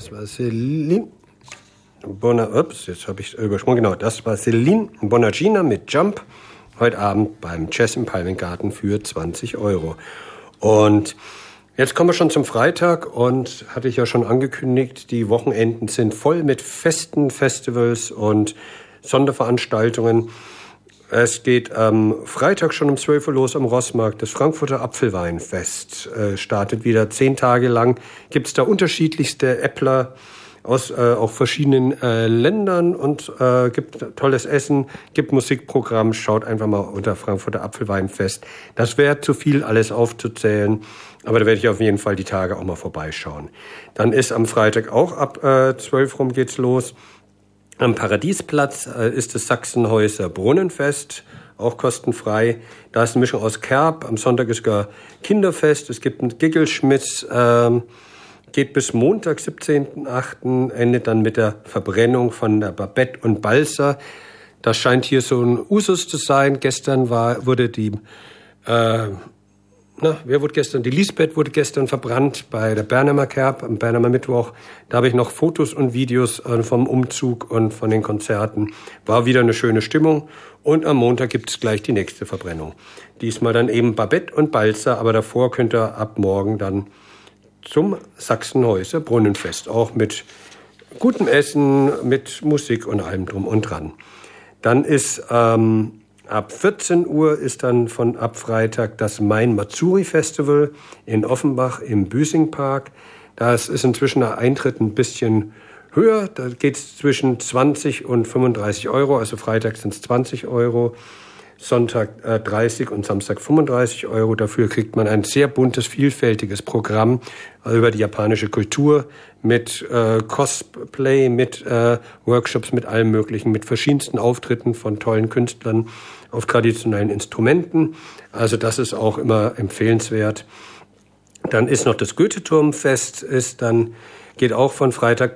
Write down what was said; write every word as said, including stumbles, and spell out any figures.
das war Celine Bona, ups, jetzt habe ich übersprungen, genau, das war Celine Bonagina mit Jump, heute Abend beim Jazz im Palmengarten für zwanzig Euro. Und jetzt kommen wir schon zum Freitag und hatte ich ja schon angekündigt, die Wochenenden sind voll mit Festen, Festivals und Sonderveranstaltungen. Es geht am Freitag schon um zwölf Uhr los am Rossmarkt. Das Frankfurter Apfelweinfest äh, startet wieder zehn Tage lang. Gibt's da unterschiedlichste Äppler aus äh, auch verschiedenen äh, Ländern und äh, gibt tolles Essen, gibt Musikprogramm. Schaut einfach mal unter Frankfurter Apfelweinfest. Das wäre zu viel, alles aufzuzählen, aber da werde ich auf jeden Fall die Tage auch mal vorbeischauen. Dann ist am Freitag auch ab äh, zwölf rum geht's los. Am Paradiesplatz äh, ist das Sachsenhäuser Brunnenfest, auch kostenfrei. Da ist eine Mischung aus Kerb. Am Sonntag ist gar Kinderfest. Es gibt einen Giggelschmitz. Ähm, geht bis Montag, siebzehnten achten Endet dann mit der Verbrennung von der Babette und Balsa. Das scheint hier so ein Usus zu sein. Gestern war, wurde die, äh, na, wer wurde gestern? Die Lisbeth wurde gestern verbrannt bei der Bernamer Kerb, am Bernamer Mittwoch. Da habe ich noch Fotos und Videos äh, vom Umzug und von den Konzerten. War wieder eine schöne Stimmung. Und am Montag gibt es gleich die nächste Verbrennung. Diesmal dann eben Babette und Balsa, aber davor könnt ihr ab morgen dann zum Sachsenhäuser Brunnenfest. Auch mit gutem Essen, mit Musik und allem drum und dran. Dann ist ähm, ab vierzehn Uhr ist dann von ab Freitag das Main Matsuri Festival in Offenbach im Büsingpark. Das ist inzwischen der Eintritt ein bisschen höher. Da geht es zwischen zwanzig und fünfunddreißig Euro. Also Freitag sind es zwanzig Euro, Sonntag äh, dreißig und Samstag fünfunddreißig Euro. Dafür kriegt man ein sehr buntes, vielfältiges Programm über die japanische Kultur mit äh, Cosplay, mit äh, Workshops, mit allem Möglichen, mit verschiedensten Auftritten von tollen Künstlern auf traditionellen Instrumenten. Also das ist auch immer empfehlenswert. Dann ist noch das Goethe-Turmfest, ist dann geht auch von Freitag